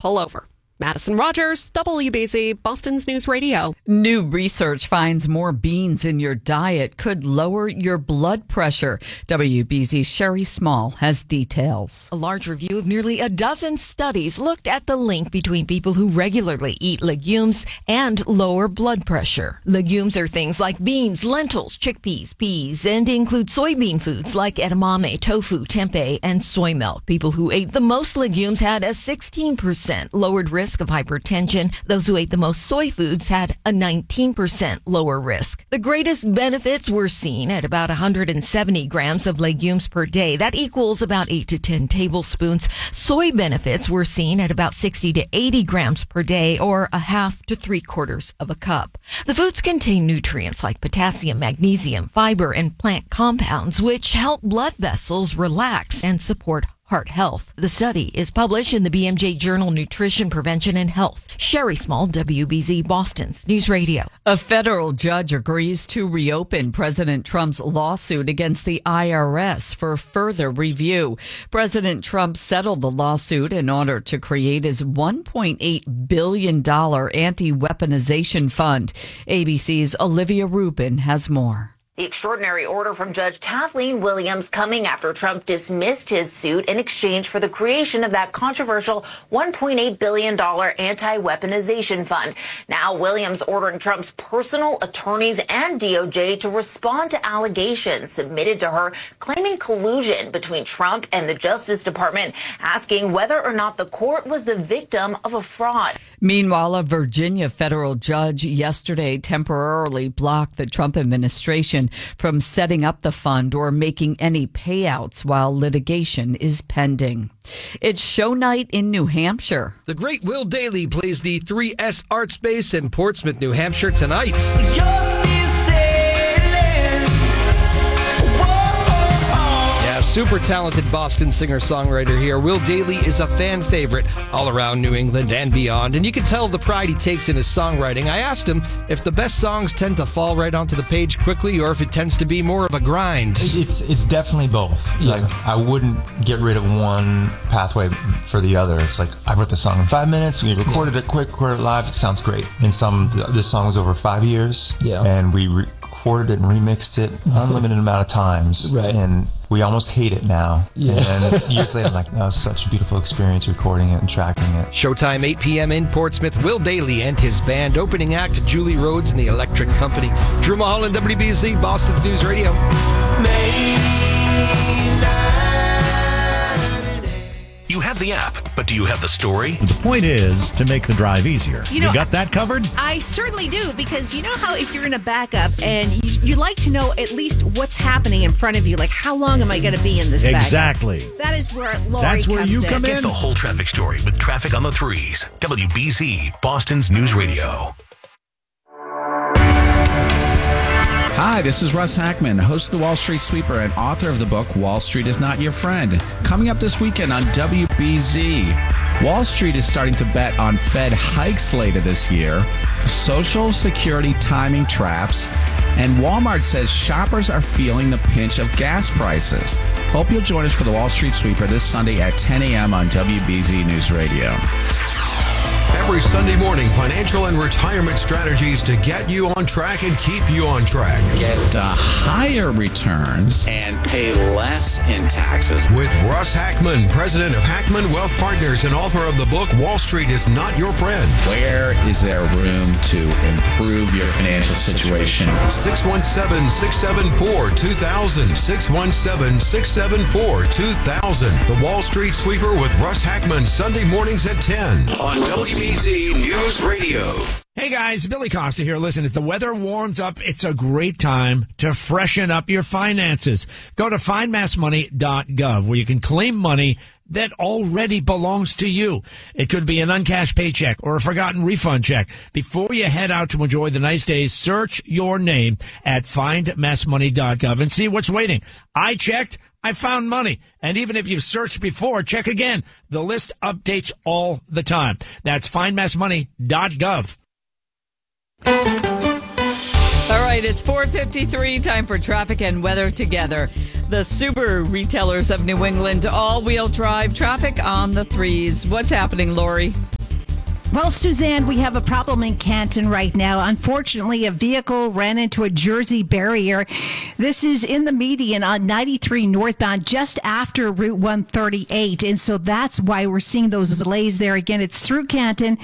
pull over. Madison Rogers, WBZ, Boston's News Radio. New research finds more beans in your diet could lower your blood pressure. WBZ's Sherry Small has details. A large review of nearly a dozen studies looked at the link between people who regularly eat legumes and lower blood pressure. Legumes are things like beans, lentils, chickpeas, peas, and include soybean foods like edamame, tofu, tempeh, and soy milk. People who ate the most legumes had a 16% lowered risk of hypertension. Those who ate the most soy foods had a 19% lower risk. The greatest benefits were seen at about 170 grams of legumes per day. That equals about 8 to 10 tablespoons. Soy benefits were seen at about 60 to 80 grams per day, or a half to 3/4 of a cup. The foods contain nutrients like potassium, magnesium, fiber, and plant compounds, which help blood vessels relax and support heart health. The study is published in the BMJ Journal Nutrition, Prevention, and Health. Sherry Small, WBZ, Boston's News Radio. A federal judge agrees to reopen President Trump's lawsuit against the IRS for further review. President Trump settled the lawsuit in order to create his $1.8 billion anti-weaponization fund. ABC's Olivia Rubin has more. The extraordinary order from Judge Kathleen Williams coming after Trump dismissed his suit in exchange for the creation of that controversial $1.8 billion anti-weaponization fund. Now Williams ordering Trump's personal attorneys and DOJ to respond to allegations submitted to her claiming collusion between Trump and the Justice Department, asking whether or not the court was the victim of a fraud. Meanwhile, a Virginia federal judge yesterday temporarily blocked the Trump administration from setting up the fund or making any payouts while litigation is pending. It's show night in New Hampshire. The great Will Dailey plays the 3S Art Space in Portsmouth, New Hampshire tonight. Super talented Boston singer-songwriter here. Will Dailey is a fan favorite all around New England and beyond, and you can tell the pride he takes in his songwriting. I asked him if the best songs tend to fall right onto the page quickly or if it tends to be more of a grind. It's definitely both. Yeah. Like, I wouldn't get rid of one pathway for the other. It's like, I wrote the song in 5 minutes, we recorded it quick, recorded it live, it sounds great. In this song was over 5 years, and we recorded it and remixed it unlimited amount of times. Right. And we almost hate it now. Yeah. And years later, I'm like, that was such a beautiful experience recording it and tracking it. Showtime 8 p.m. in Portsmouth. Will Dailey and his band. Opening act, Julie Rhodes and the Electric Company. Drew Mulholland, WBZ, Boston's News Radio. You have the app, but do you have the story? The point is to make the drive easier. You got that covered? I certainly do, because you know how if you're in a backup and you like to know at least what's happening in front of you, like how long am I going to be in this Exactly. backup? That is where Lori That's where comes you in. come in. Get the whole traffic story with Traffic on the Threes. WBZ, Boston's News Radio. Hi, this is Russ Hackman, host of the Wall Street Sweeper and author of the book Wall Street is Not Your Friend. Coming up this weekend on WBZ, Wall Street is starting to bet on Fed hikes later this year, Social Security timing traps, and Walmart says shoppers are feeling the pinch of gas prices. Hope you'll join us for the Wall Street Sweeper this Sunday at 10 a.m. on WBZ News Radio. Every Sunday morning, financial and retirement strategies to get you on track and keep you on track. Get higher returns and pay less in taxes. With Russ Hackman, president of Hackman Wealth Partners and author of the book Wall Street is Not Your Friend. Where is there room to improve your financial situation? 617-674-2000. 617-674-2000. The Wall Street Sweeper with Russ Hackman, Sunday mornings at 10 on WBZ News Radio. Hey guys, Billy Costa here. Listen, as the weather warms up, it's a great time to freshen up your finances. Go to findmassmoney.gov where you can claim money that already belongs to you. It could be an uncashed paycheck or a forgotten refund check. Before you head out to enjoy the nice days, search your name at findmassmoney.gov and see what's waiting. I checked. I found money. And even if you've searched before, check again. The list updates all the time. That's findmassmoney.gov. All right, it's 4:53, time for traffic and weather together. The Subaru retailers of New England, all-wheel drive traffic on the threes. What's happening, Lori? Well, Suzanne, we have a problem in Canton right now. Unfortunately, a vehicle ran into a Jersey barrier. This is in the median on 93 northbound, just after Route 138. And so that's why we're seeing those delays there. Again, it's through Canton,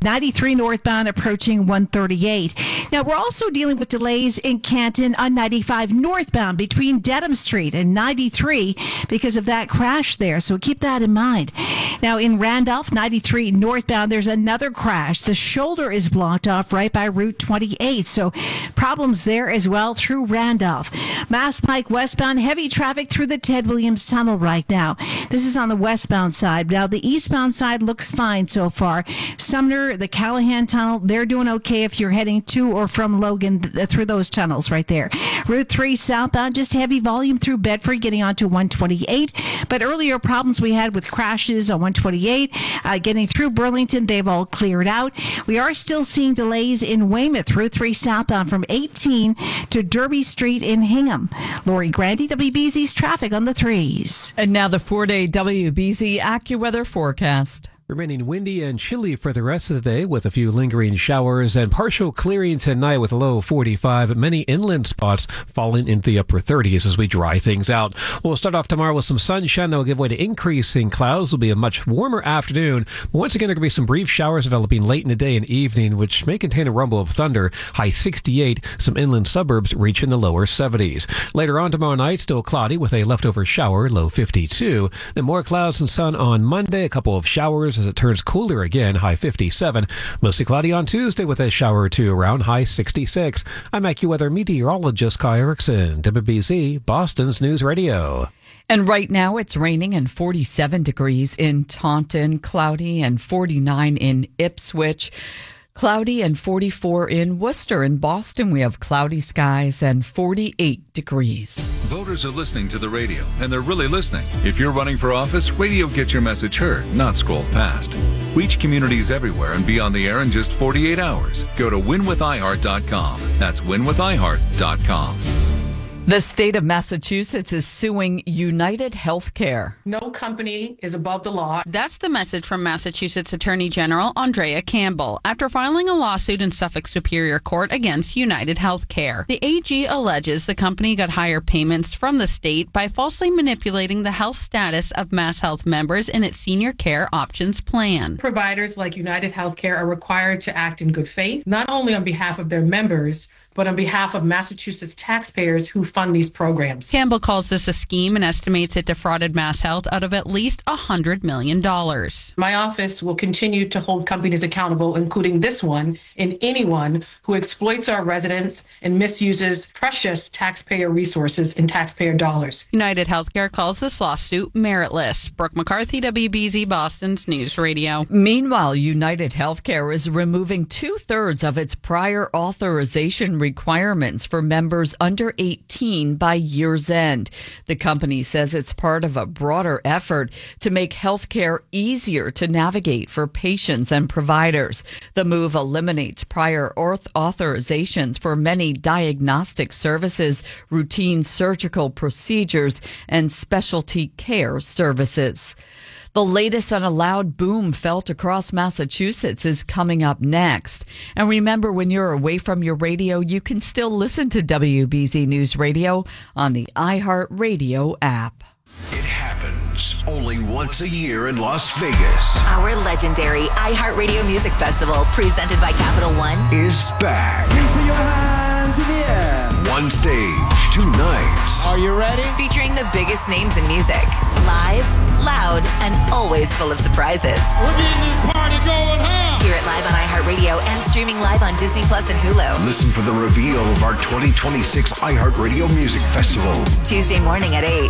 93 northbound, approaching 138. Now, we're also dealing with delays in Canton on 95 northbound between Dedham Street and 93 because of that crash there. So keep that in mind. Now, in Randolph, 93 northbound, there's another crash. The shoulder is blocked off right by Route 28. So problems there as well through Randolph. Mass Pike westbound, heavy traffic through the Ted Williams Tunnel right now. This is on the westbound side. Now the eastbound side looks fine so far. Sumner, the Callahan Tunnel, they're doing okay if you're heading to or from Logan through those tunnels right there. Route 3 southbound, just heavy volume through Bedford getting onto 128. But earlier problems we had with crashes on 128, getting through Burlington, they've all cleared out. We are still seeing delays in Weymouth, Route 3 southbound from 18 to Derby Street in Hingham. Lori Grandy, WBZ's traffic on the 3s. And now the 4-day WBZ AccuWeather forecast. Remaining windy and chilly for the rest of the day with a few lingering showers and partial clearing tonight with a low 45. Many inland spots falling into the upper 30s as we dry things out. We'll start off tomorrow with some sunshine that will give way to increasing clouds. It'll be a much warmer afternoon. But once again, there will be some brief showers developing late in the day and evening, which may contain a rumble of thunder. High 68. Some inland suburbs reaching the lower 70s. Later on tomorrow night, still cloudy with a leftover shower, low 52. Then more clouds and sun on Monday. A couple of showers as it turns cooler again, high 57. Mostly cloudy on Tuesday with a shower or two around, high 66. I'm AccuWeather meteorologist Kai Erickson, WBZ, Boston's News Radio. And right now it's raining and 47 degrees in Taunton, cloudy and 49 in Ipswich. Cloudy and 44 in Worcester. In Boston, we have cloudy skies and 48 degrees. Voters are listening to the radio, and they're really listening. If you're running for office, radio gets your message heard, not scrolled past. Reach communities everywhere and be on the air in just 48 hours. Go to winwithiheart.com. That's winwithiheart.com. The state of Massachusetts is suing United Healthcare. No company is above the law. That's the message from Massachusetts Attorney General Andrea Campbell after filing a lawsuit in Suffolk Superior Court against United Healthcare. The AG alleges the company got higher payments from the state by falsely manipulating the health status of MassHealth members in its Senior Care Options Plan. Providers like United Healthcare are required to act in good faith, not only on behalf of their members, but on behalf of Massachusetts taxpayers who fund these programs. Campbell calls this a scheme and estimates it defrauded MassHealth out of at least $100 million. My office will continue to hold companies accountable, including this one, and anyone who exploits our residents and misuses precious taxpayer resources and taxpayer dollars. United Healthcare calls this lawsuit meritless. Brooke McCarthy, WBZ Boston's News Radio. Meanwhile, United Healthcare is removing 2/3 of its prior authorization requirements for members under 18 by year's end. The company says it's part of a broader effort to make healthcare easier to navigate for patients and providers. The move eliminates prior authorizations for many diagnostic services, routine surgical procedures, and specialty care services. The latest on a loud boom felt across Massachusetts is coming up next. And remember, when you're away from your radio, you can still listen to WBZ News Radio on the iHeartRadio app. It happens only once a year in Las Vegas. Our legendary iHeartRadio Music Festival, presented by Capital One, is back. Reach for your hands in the air. One stage, 2 nights. Are you ready? Featuring the biggest names in music. Live, loud, and always full of surprises. We're getting this party going, huh? Hear it live on iHeartRadio and streaming live on Disney Plus and Hulu. Listen for the reveal of our 2026 iHeartRadio Music Festival. Tuesday morning at 8.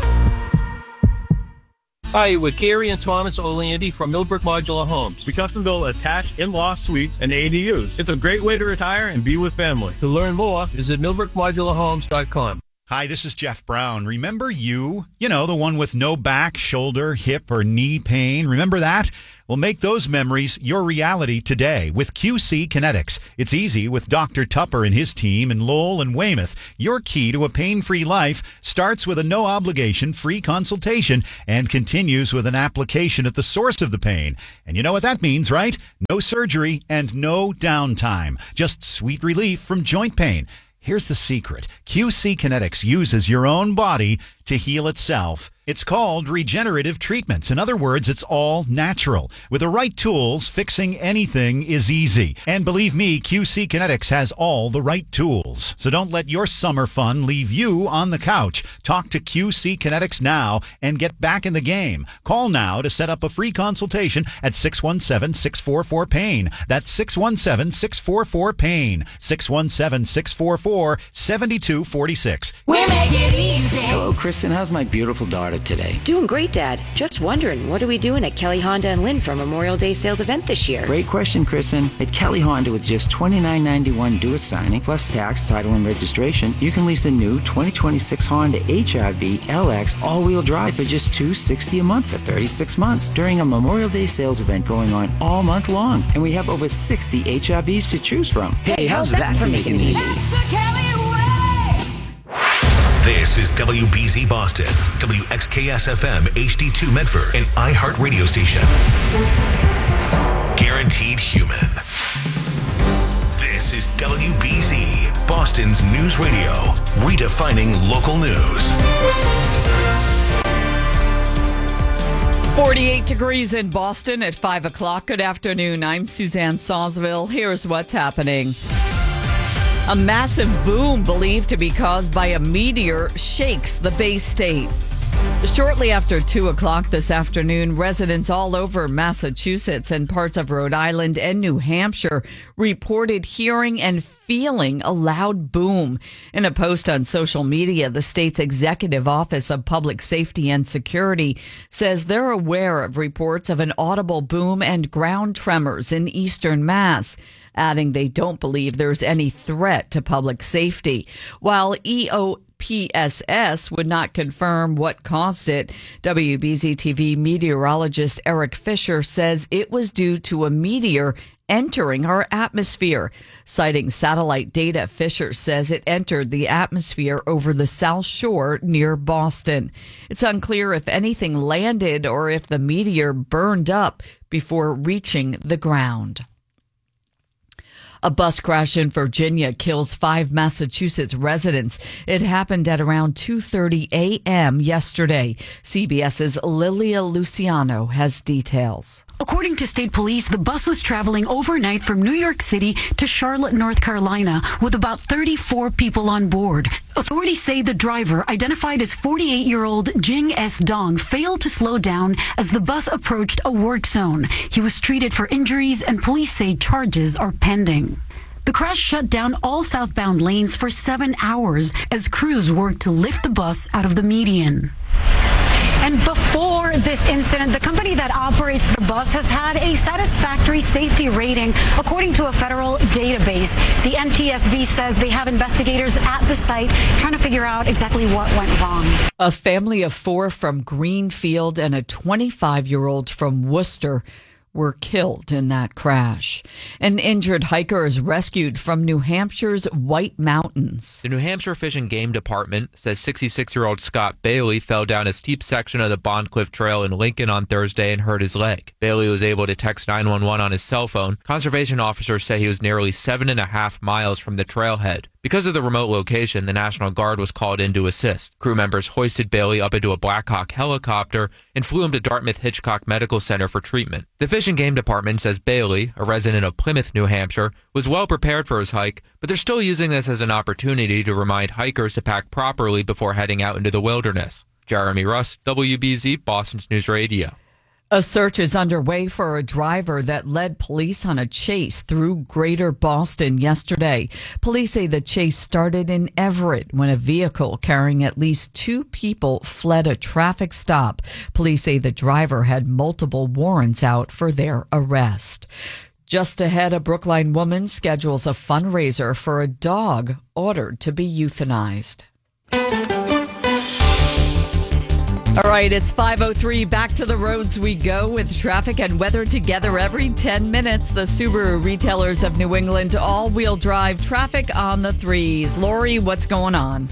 Hi, with Gary and Thomas Oleandy from Millbrook Modular Homes. We custom build attached in-law suites and ADUs. It's a great way to retire and be with family. To learn more, visit millbrookmodularhomes.com. Hi, this is Jeff Brown. Remember you? You know, the one with no back, shoulder, hip, or knee pain. Remember that? Well, make those memories your reality today with QC Kinetics. It's easy with Dr. Tupper and his team in Lowell and Weymouth. Your key to a pain-free life starts with a no-obligation free consultation and continues with an application at the source of the pain. And you know what that means, right? No surgery and no downtime. Just sweet relief from joint pain. Here's the secret. QC Kinetics uses your own body to heal itself. It's called regenerative treatments. In other words, it's all natural. With the right tools, fixing anything is easy. And believe me, QC Kinetics has all the right tools. So don't let your summer fun leave you on the couch. Talk to QC Kinetics now and get back in the game. Call now to set up a free consultation at 617-644-PAIN. That's 617-644-PAIN. 617-644-7246. We make it easy. Hello, Kristen. How's my beautiful daughter today? Doing great, Dad. Just wondering, what are we doing at Kelly Honda and Lynn for Memorial Day sales event this year? Great question, Kristen. At Kelly Honda, with just $29.91 due at signing, plus tax, title, and registration, you can lease a new 2026 Honda HR-V LX all-wheel drive for just $260 a month for 36 months during a Memorial Day sales event going on all month long. And we have over 60 HR-Vs to choose from. Hey, how's that for making it easy? It's the Kelly way! This is WBZ Boston, WXKS-FM HD2 Medford, an iHeart radio station. Guaranteed human. This is WBZ, Boston's news radio, redefining local news. 48 degrees in Boston at 5 o'clock. Good afternoon. I'm Suzanne Sawsville. Here's what's happening. A massive boom believed to be caused by a meteor shakes the Bay State. Shortly after 2 o'clock this afternoon, residents all over Massachusetts and parts of Rhode Island and New Hampshire reported hearing and feeling a loud boom. In a post on social media, the state's Executive Office of Public Safety and Security says they're aware of reports of an audible boom and ground tremors in eastern Mass, adding they don't believe there's any threat to public safety. While EOPSS would not confirm what caused it, WBZ TV meteorologist Eric Fisher says it was due to a meteor entering our atmosphere. Citing satellite data, Fisher says it entered the atmosphere over the South Shore near Boston. It's unclear if anything landed or if the meteor burned up before reaching the ground. A bus crash in Virginia kills 5 Massachusetts residents. It happened at around 2:30 a.m. yesterday. CBS's Lilia Luciano has details. According to state police, the bus was traveling overnight from New York City to Charlotte, North Carolina, with about 34 people on board. Authorities say the driver, identified as 48-year-old Jing S. Dong, failed to slow down as the bus approached a work zone. He was treated for injuries, and police say charges are pending. The crash shut down all southbound lanes for 7 hours as crews worked to lift the bus out of the median. And before this incident, the company that operates the bus has had a satisfactory safety rating, according to a federal database. The NTSB says they have investigators at the site trying to figure out exactly what went wrong. A family of 4 from Greenfield and a 25-year-old from Worcester were killed in that crash. An injured hiker is rescued from New Hampshire's White Mountains. The New Hampshire Fish and Game Department says 66-year-old Scott Bailey fell down a steep section of the Bond Cliff Trail in Lincoln on Thursday and hurt his leg. Bailey was able to text 911 on his cell phone. Conservation officers say he was nearly 7.5 miles from the trailhead. Because of the remote location, the National Guard was called in to assist. Crew members hoisted Bailey up into a Black Hawk helicopter and flew him to Dartmouth-Hitchcock Medical Center for treatment. The Fish and Game Department says Bailey, a resident of Plymouth, New Hampshire, was well prepared for his hike, but they're still using this as an opportunity to remind hikers to pack properly before heading out into the wilderness. Jeremy Russ, WBZ, Boston's News Radio. A search is underway for a driver that led police on a chase through Greater Boston yesterday. Police say the chase started in Everett when a vehicle carrying at least 2 people fled a traffic stop. Police say the driver had multiple warrants out for their arrest. Just ahead, a Brookline woman schedules a fundraiser for a dog ordered to be euthanized. All right, it's 5:03. Back to the roads we go with traffic and weather together every 10 minutes. The Subaru retailers of New England all-wheel drive traffic on the threes. Lori, what's going on?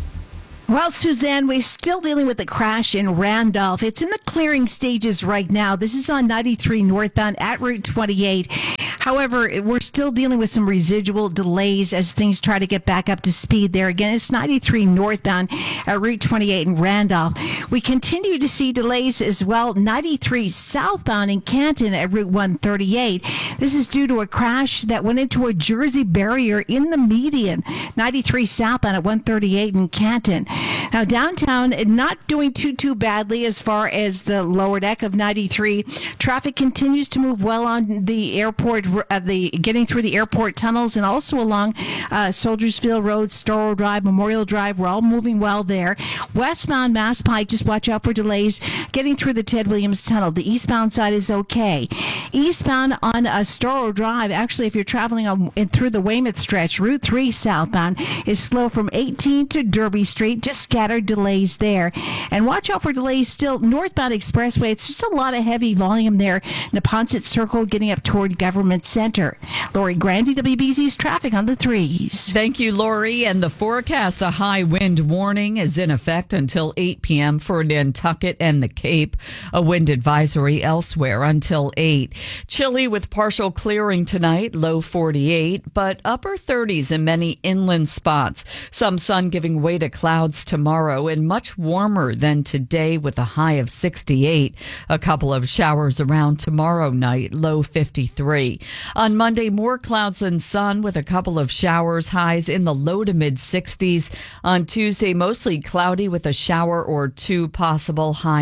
Well, Suzanne, we're still dealing with the crash in Randolph. It's in the clearing stages right now. This is on 93 northbound at Route 28. However, we're still dealing with some residual delays as things try to get back up to speed there. Again, it's 93 northbound at Route 28 in Randolph. We continue to see delays as well. 93 southbound in Canton at Route 138. This is due to a crash that went into a Jersey barrier in the median. 93 southbound at 138 in Canton. Now, downtown, not doing too badly as far as the lower deck of 93. Traffic continues to move well on the airport, getting through the airport tunnels and also along Soldiersville Road, Storrow Drive, Memorial Drive. We're all moving well there. Westbound Mass Pike, just watch out for delays getting through the Ted Williams Tunnel. The eastbound side is okay. Eastbound on Storrow Drive, actually, if you're traveling through the Weymouth stretch, Route 3 southbound is slow from 18 to Derby Street. Just scattered delays there. And watch out for delays still northbound Expressway. It's just a lot of heavy volume there. Neponset Circle getting up toward Government Center. Lori Grandy, WBZ's traffic on the threes. Thank you, Lori. And the forecast, a high wind warning is in effect until 8 p.m. for Nantucket and the Cape. A wind advisory elsewhere until 8. Chilly with partial clearing tonight, low 48, but upper 30s in many inland spots. Some sun giving way to clouds tomorrow and much warmer than today with a high of 68. A couple of showers around tomorrow night, low 53. On Monday, more clouds than sun with a couple of showers, highs in the low to mid 60s. On Tuesday, mostly cloudy with a shower or two possible, high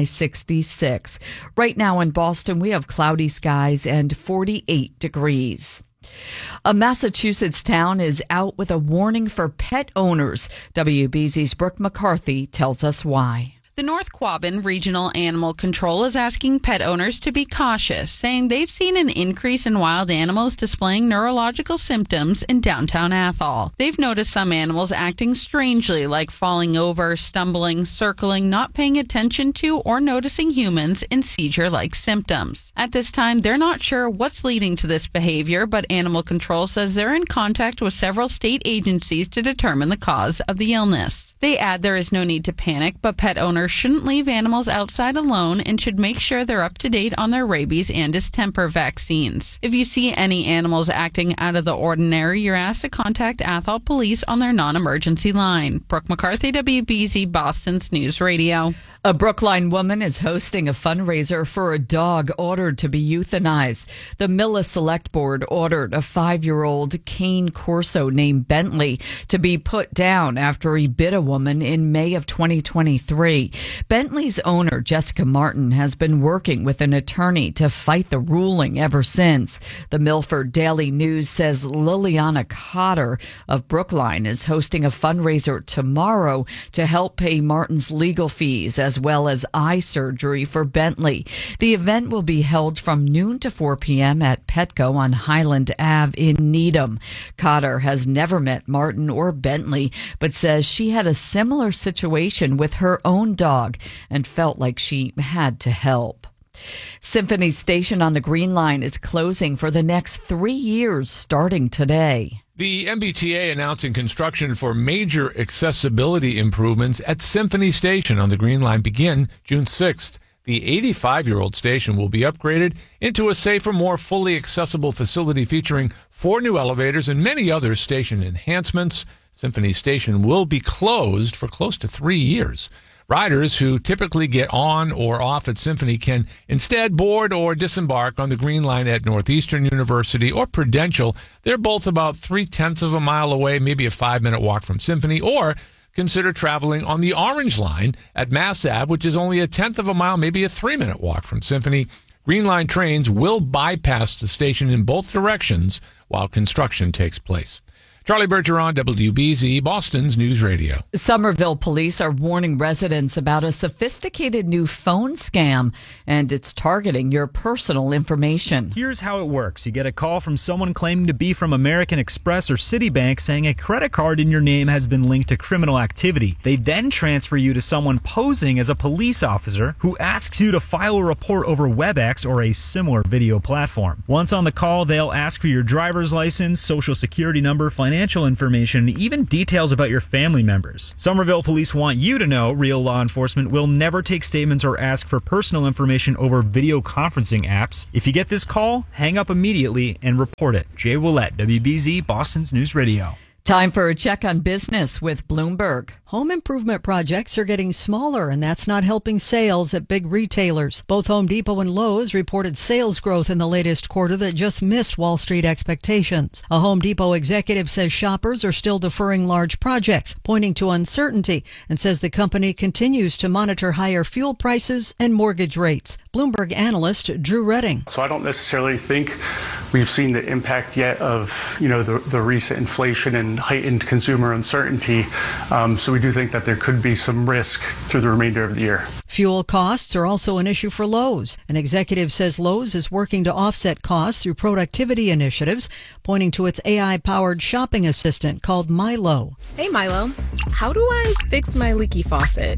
66. Right now in Boston, we have cloudy skies and 48 degrees. A Massachusetts town is out with a warning for pet owners. WBZ's Brooke McCarthy tells us why. The North Quabbin Regional Animal Control is asking pet owners to be cautious, saying they've seen an increase in wild animals displaying neurological symptoms in downtown Athol. They've noticed some animals acting strangely, like falling over, stumbling, circling, not paying attention to, or noticing humans in seizure-like symptoms. At this time, they're not sure what's leading to this behavior, but Animal Control says they're in contact with several state agencies to determine the cause of the illness. They add there is no need to panic, but pet owners shouldn't leave animals outside alone and should make sure they're up to date on their rabies and distemper vaccines. If you see any animals acting out of the ordinary, you're asked to contact Athol Police on their non-emergency line. Brooke McCarthy, WBZ Boston's News Radio. A Brookline woman is hosting a fundraiser for a dog ordered to be euthanized. The Milla Select Board ordered a 5-year-old Cane Corso named Bentley to be put down after he bit a woman in May of 2023. Bentley's owner, Jessica Martin, has been working with an attorney to fight the ruling ever since. The Milford Daily News says Liliana Cotter of Brookline is hosting a fundraiser tomorrow to help pay Martin's legal fees as well as eye surgery for Bentley. The event will be held from noon to 4 p.m. at Petco on Highland Ave in Needham. Cotter has never met Martin or Bentley, but says she had a similar situation with her own dog and felt like she had to help. Symphony Station on the Green Line is closing for the next 3 years starting today. The MBTA announcing construction for major accessibility improvements at Symphony Station on the Green Line begin June 6th. The 85-year-old station will be upgraded into a safer, more fully accessible facility featuring 4 new elevators and many other station enhancements. Symphony Station will be closed for close to 3 years. Riders who typically get on or off at Symphony can instead board or disembark on the Green Line at Northeastern University or Prudential. They're both about 0.3 of a mile away, maybe a 5-minute walk from Symphony, or consider traveling on the Orange Line at Mass Ave, which is only a 0.1 of a mile, maybe a 3-minute walk from Symphony. Green Line trains will bypass the station in both directions while construction takes place. Charlie Bergeron, WBZ, Boston's News Radio. Somerville police are warning residents about a sophisticated new phone scam, and it's targeting your personal information. Here's how it works. You get a call from someone claiming to be from American Express or Citibank saying a credit card in your name has been linked to criminal activity. They then transfer you to someone posing as a police officer who asks you to file a report over WebEx or a similar video platform. Once on the call, they'll ask for your driver's license, social security number, financial information, and even details about your family members. Somerville police want you to know real law enforcement will never take statements or ask for personal information over video conferencing apps. If you get this call, hang up immediately and report it. Jay Willett, WBZ, Boston's News Radio. Time for a check on business with Bloomberg. Home improvement projects are getting smaller, and that's not helping sales at big retailers. Both Home Depot and Lowe's reported sales growth in the latest quarter that just missed Wall Street expectations. A Home Depot executive says shoppers are still deferring large projects, pointing to uncertainty, and says the company continues to monitor higher fuel prices and mortgage rates. Bloomberg analyst Drew Redding. So I don't necessarily think we've seen the impact yet of, the recent inflation and heightened consumer uncertainty. So we do think that there could be some risk through the remainder of the year. Fuel costs are also an issue for Lowe's. An executive says Lowe's is working to offset costs through productivity initiatives, pointing to its AI-powered shopping assistant called Milo. Hey, Milo, how do I fix my leaky faucet?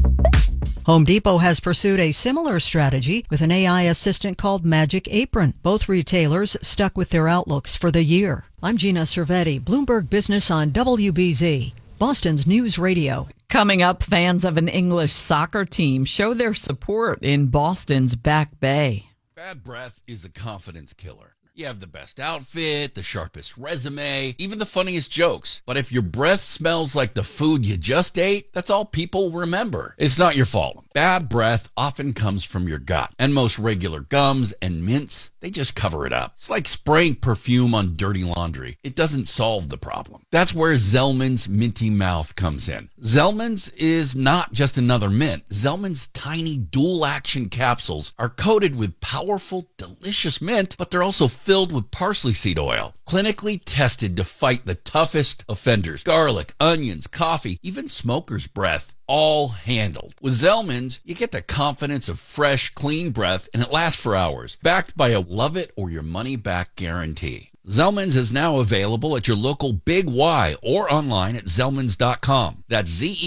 Home Depot has pursued a similar strategy with an AI assistant called Magic Apron. Both retailers stuck with their outlooks for the year. I'm Gina Cervetti, Bloomberg Business on WBZ, Boston's News Radio. Coming up, fans of an English soccer team show their support in Boston's Back Bay. Bad breath is a confidence killer. You have the best outfit, the sharpest resume, even the funniest jokes. But if your breath smells like the food you just ate, that's all people remember. It's not your fault. Bad breath often comes from your gut. And most regular gums and mints, they just cover it up. It's like spraying perfume on dirty laundry. It doesn't solve the problem. That's where Zellman's Minty Mouth comes in. Zellman's is not just another mint. Zellman's tiny dual-action capsules are coated with powerful, delicious mint, but they're also filled with parsley seed oil, clinically tested to fight the toughest offenders. Garlic, onions, coffee, even smoker's breath, all handled. With Zellman's, you get the confidence of fresh, clean breath, and it lasts for hours, backed by a love it or your money back guarantee. Zellman's is now available at your local Big Y or online at Zellmans.com. That's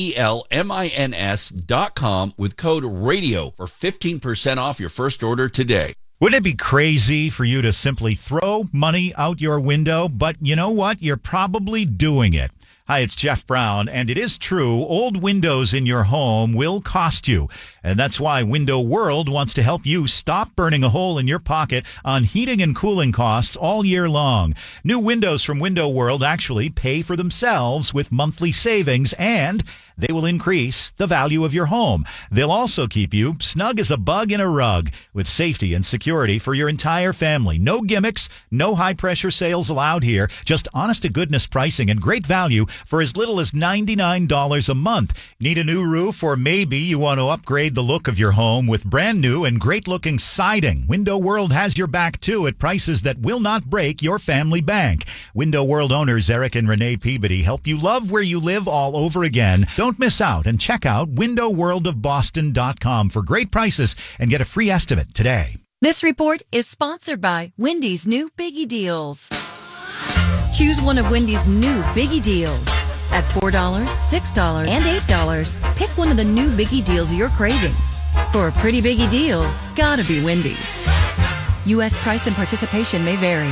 ZELMINS.com with code RADIO for 15% off your first order today. Wouldn't it be crazy for you to simply throw money out your window? But you know what? You're probably doing it. Hi, it's Jeff Brown, and it is true, old windows in your home will cost you. And that's why Window World wants to help you stop burning a hole in your pocket on heating and cooling costs all year long. New windows from Window World actually pay for themselves with monthly savings, and they will increase the value of your home. They'll also keep you snug as a bug in a rug with safety and security for your entire family. No gimmicks, no high-pressure sales allowed here. Just honest-to-goodness pricing and great value for as little as $99 a month. Need a new roof, or maybe you want to upgrade the look of your home with brand new and great-looking siding? Window World has your back, too, at prices that will not break your family bank. Window World owners Eric and Renee Peabody help you love where you live all over again. Don't miss out and check out windowworldofboston.com for great prices and get a free estimate today. This report is sponsored by Wendy's new Biggie Deals. Choose one of Wendy's new Biggie Deals at $4, $6, and $8. Pick one of the new Biggie Deals you're craving. For a pretty Biggie deal, gotta be Wendy's. U.S. price and participation may vary.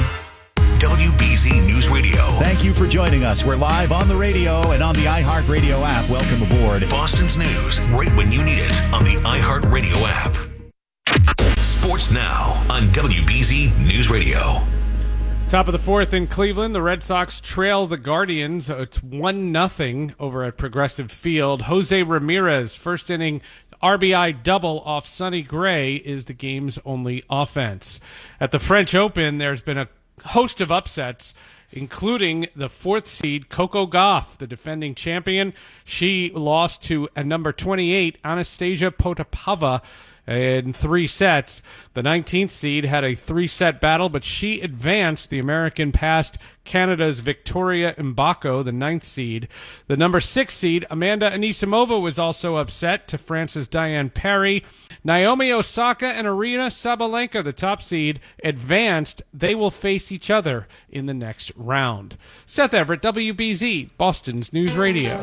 WBZ News Radio. Thank you for joining us. We're live on the radio and on the iHeartRadio app. Welcome aboard. Boston's news right when you need it on the iHeartRadio app. Sports now on WBZ News Radio. Top of the fourth in Cleveland, the Red Sox trail the Guardians. It's 1-0 over at Progressive Field. Jose Ramirez, first inning RBI double off Sonny Gray, is the game's only offense. At the French Open, there's been a host of upsets, including the fourth seed Coco Gauff, the defending champion. She lost to a number 28, Anastasia Potapova, in 3 sets. The 19th seed had a 3-set battle, but she advanced. The American passed Canada's Victoria Mbako, the 9th seed. The number 6 seed, Amanda Anisimova, was also upset to France's Diane Parry. Naomi Osaka and Aryna Sabalenka, the top seed, advanced. They will face each other in the next round. Seth Everett, WBZ, Boston's News Radio.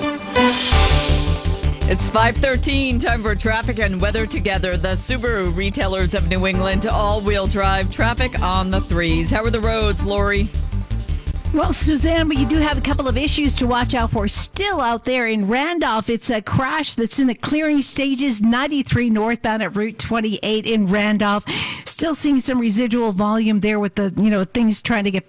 It's 5:13, time for traffic and weather together. The Subaru retailers of New England, all-wheel drive traffic on the 3s. How are the roads, Lori? Well, Suzanne, but you do have a couple of issues to watch out for still out there in Randolph. It's a crash that's in the clearing stages, 93 northbound at Route 28 in Randolph. Still seeing some residual volume there with the, things trying to get